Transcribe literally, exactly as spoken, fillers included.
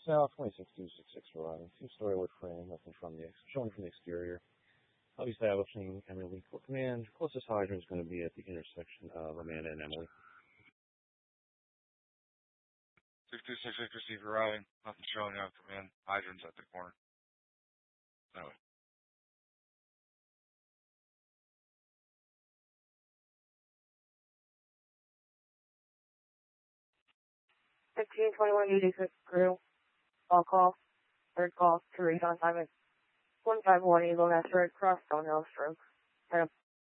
South, twenty-six two six six arriving. Two-story wood frame, nothing from the ex- showing from the exterior. I'll be establishing Emily Court Command. Closest hydrant is going to be at the intersection of Amanda and Emily. six two six six receive arriving. Nothing showing out command. Hydrants at the corner. No. fifteen twenty-one eighty-six crew. All call. Third call to reach on time at one five one Eagle Nest Road, cross Stonehill Stroke.